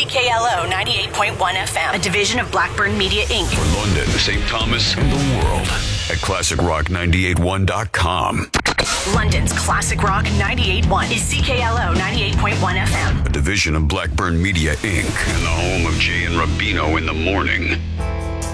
CKLO 98.1 FM, a division of Blackburn Media Inc. For London, St. Thomas, and the world at ClassicRock981.com. London's Classic Rock 98.1 is CKLO 98.1 FM. A division of Blackburn Media Inc. and the home of Jay and Rubino in the morning.